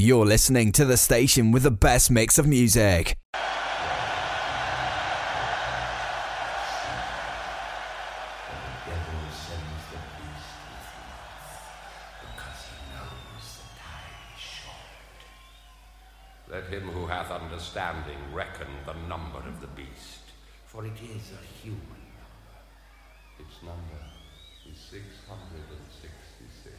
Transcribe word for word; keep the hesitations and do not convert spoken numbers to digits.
You're listening to the station with the best mix of music. Let him who hath understanding reckon the number of the beast, for it is a human number. Its number is six hundred and sixty-six.